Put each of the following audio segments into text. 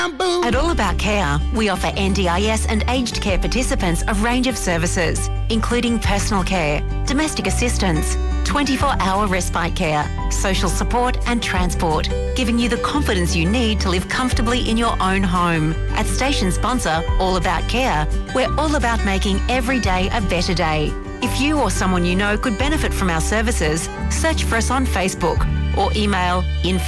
At All About Care, we offer NDIS and aged care participants a range of services, including personal care, domestic assistance, 24-hour respite care, social support and transport, giving you the confidence you need to live comfortably in your own home. At station sponsor All About Care, we're all about making every day a better day. If you or someone you know could benefit from our services, search for us on Facebook or email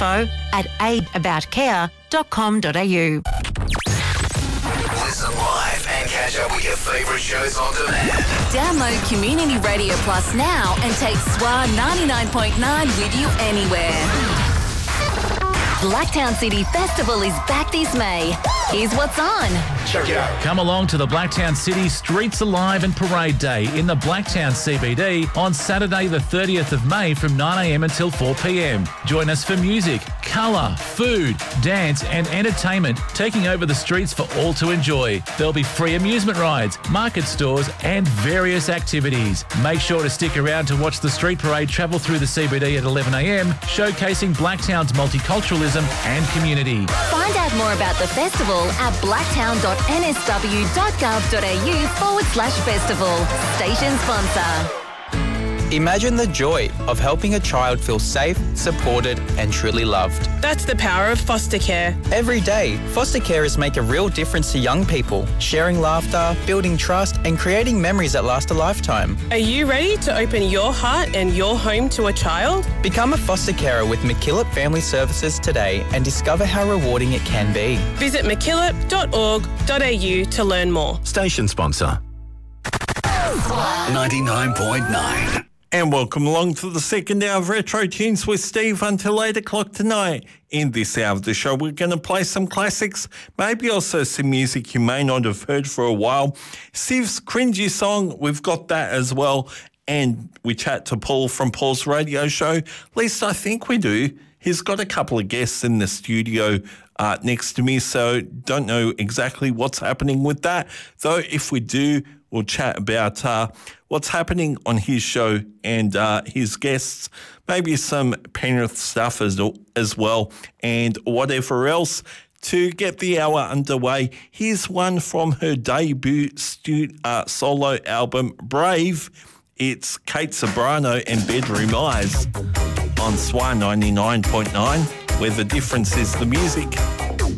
info@aidaboutcare.com.au. Listen live and catch up with your favourite shows on demand. Download Community Radio Plus now and take SWA 99.9 with you anywhere. Blacktown City Festival is back this May. Here's what's on. Check it out. Come along to the Blacktown City Streets Alive and Parade Day in the Blacktown CBD on Saturday the 30th of May from 9am until 4pm. Join us for music, colour, food, dance and entertainment taking over the streets for all to enjoy. There'll be free amusement rides, market stores and various activities. Make sure to stick around to watch the street parade travel through the CBD at 11am, showcasing Blacktown's multiculturalism and community. Find out more about the festival at blacktown.nsw.gov.au/festival. Station sponsor. Imagine the joy of helping a child feel safe, supported and truly loved. That's the power of foster care. Every day, foster carers make a real difference to young people, sharing laughter, building trust and creating memories that last a lifetime. Are you ready to open your heart and your home to a child? Become a foster carer with MacKillop Family Services today and discover how rewarding it can be. Visit mackillop.org.au to learn more. Station sponsor. 99.9. And welcome along to the second hour of Retro Tunes with Steve until 8 o'clock tonight. In this hour of the show, we're going to play some classics, maybe also some music you may not have heard for a while. Steve's cringy song, we've got that as well. And we chat to Paul from Paul's radio show. At least I think we do. He's got a couple of guests in the studio next to me, so don't know exactly what's happening with that. Though if we do, we'll chat about what's happening on his show and his guests, maybe some Penrith stuff as well, and whatever else. To get the hour underway, here's one from her debut solo album, Brave. It's Kate Sobrano and Bedroom Eyes on SWA 99.9, where the difference is the music.